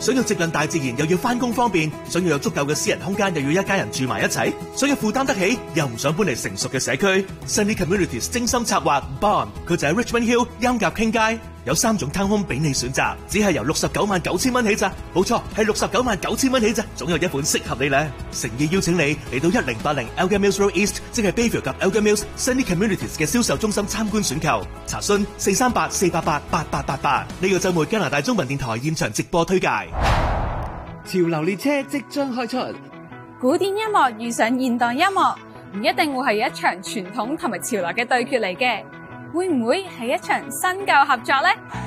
想要接近大自然又要返工方便，想要有足夠嘅私人空間又要一家人住埋一齊，想要負擔得起又唔想搬嚟成熟嘅社區。Sunny Communities 精心策劃 Bond， 佢就喺 Richmond Hill 音夾傾街，有3種 townhome 俾你選擇，只係由699000蚊起咋，冇錯係699000蚊起咋，總有一款適合你咧。誠意邀請你嚟到1080 Elgin Mills Road East， 即係 Bayview 及 Elgin Mills Sunny Communities 嘅銷售中心參觀選購，查詢438-488-8888。呢個週末加拿大中文電台現場直播推介。 潮流列車即將開出， 古典音樂遇上現代音樂，唔一定會係一場傳統同埋潮流嘅對決嚟嘅，會唔會係一場新舊合作呢？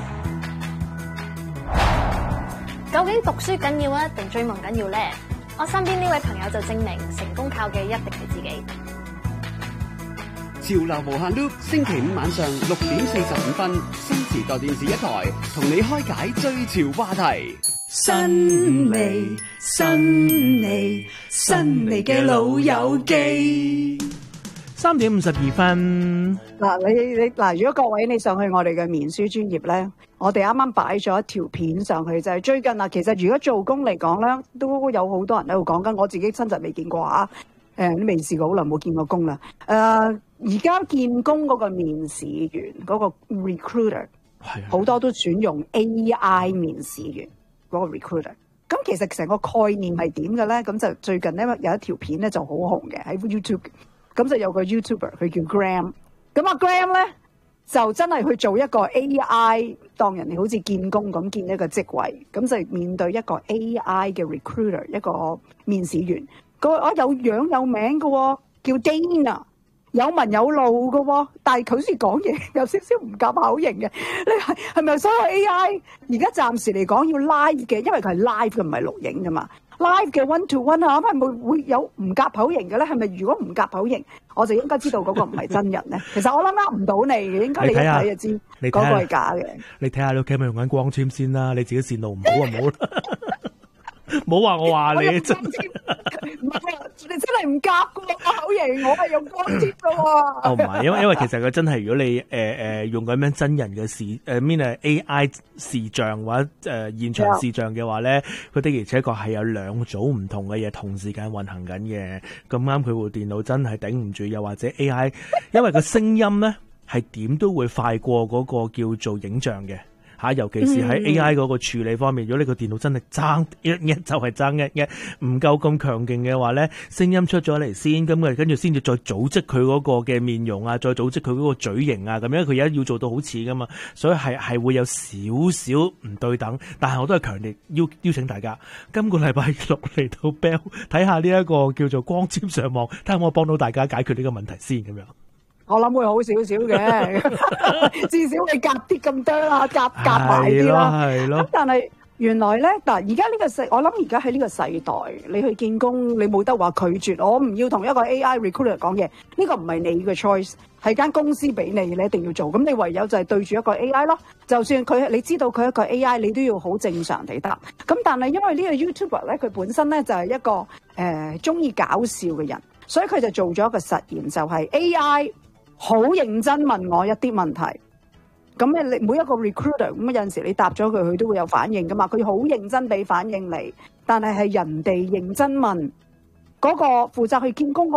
究竟讀書緊要啊，定追夢緊要呢？我身邊呢位朋友就證明，成功靠嘅一定係自己。 潮流無限 loop， 星期五晚上6:45，新時代電視一台，同你開解最潮話題。 新味嘅老友記。 3:52。 嗱，如果各位你上去我哋嘅面書專頁咧，我哋啱啱擺咗一條片上去，就係最近啊。其實如果做工嚟講咧，都有好多人喺度講緊，我自己親自未見過啊。都未試過，好耐冇見過工啦。而家見工嗰個面試員嗰個 recruiter， 好多都選用 AI 面試員嗰個 recruiter。咁其實成個概念係點嘅咧？咁就最近咧有一條片咧就好紅嘅喺 YouTube， 咁就有個 YouTuber 佢叫 Graham。咁阿 Graham 咧就真係去做一個 AI， 當人哋好似見工咁見一個職位，咁就面對一個 AI 嘅 recruiter， 一個面試員。有樣有名嘅喎，叫 Dana， 有文有路嘅喎，但係佢好似講嘢有少少唔夾口型嘅。你係咪所有 AI 而家暫時嚟講要 live 嘅？因為佢係 live 嘅，唔係錄影㗎嘛。live 嘅 one to one 啊，係咪會有唔夾口型嘅咧？係咪如果唔夾口型，我就應該知道嗰個唔係真人咧？其實我諗呃唔到你嘅，應該你一睇就知嗰個係假嘅。 你睇下你屋企咪用緊光纖先啦，你自己線路唔好啊，唔好啦。唔好話我話你真， 唔係你真係唔夾嘅口型，我係用光纖嘅喎。 唔係，因為其實佢真係，如果你用咁樣真人嘅AI 視像或者現場視像嘅話咧，佢的而且確係有兩組唔同嘅嘢同時間運行緊嘅。咁啱佢部電腦真係頂唔住，又或者 AI， 因為個聲音咧係點都會快過嗰個叫做影像嘅。尤其是喺 AI 嗰個處理方面，如果你個電腦真係爭一就係爭一，唔夠咁強勁嘅話咧，聲音出咗嚟先，咁跟住先至再組織佢嗰個嘅面容啊，再組織佢嗰個嘴型啊，咁樣佢而家要做到好似噶嘛，所以係會有少少唔對等，但係我都係強烈邀請大家，今個禮拜六嚟到 Bell 睇下呢一個叫做光纖上網，睇下我幫到大家解決呢個問題先咁樣。 我諗會好少少嘅，至少你夾啲咁多啦，夾埋啲啦。係咯。咁但係原來咧，嗱，而家呢個我諗而家喺呢個世代，你去見工，你冇得話拒絕，我唔要同一個 AI recruiter 講嘢，呢個唔係你嘅 choice， 係間公司俾你，你一定要做。咁你唯有就係對住一個 AI 咯。就算你知道佢一個 AI， 你都要好正常地答。咁但係因為呢個 YouTuber 咧，佢本身咧就係一個中意搞笑嘅人，所以佢就做咗一個實驗，就係 AI。好認真問我一啲問題，咁你每一個 recruiter 咁有陣時你答咗佢，佢都會有反應噶嘛。佢好認真俾反應你，但係人哋認真問嗰個負責去見工